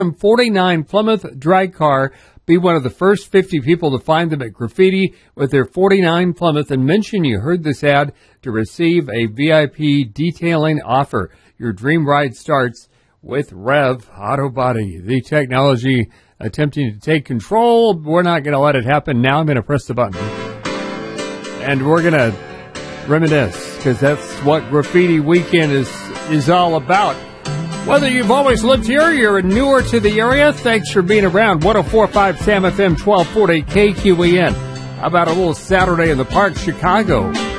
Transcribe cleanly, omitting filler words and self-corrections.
49 Plymouth Drag Car. Be one of the first 50 people to find them at Graffiti with their 49 Plymouth and mention you heard this ad to receive a VIP detailing offer. Your dream ride starts with Rev Auto Body. The technology attempting to take control. We're not going to let it happen. Now I'm going to press the button. And we're going to reminisce, because that's what Graffiti Weekend is all about. Whether you've always lived here, you're newer to the area, thanks for being around. 104.5 Sam FM, 1240 KQEN. How about a little Saturday in the Park, Chicago?